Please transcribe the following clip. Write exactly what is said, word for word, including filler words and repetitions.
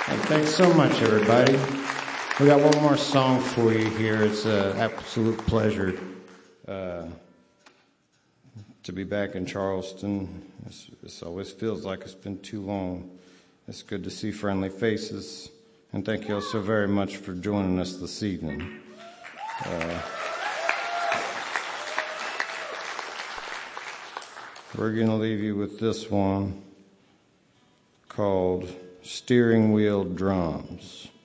Hey, thanks so much, everybody. We got one more song for you here. It's an absolute pleasure uh, to be back in Charleston. This always feels like it's been too long. It's good to see friendly faces. And thank you all so very much for joining us this evening. Uh, we're going to leave you with this one called Steering Wheel Drums.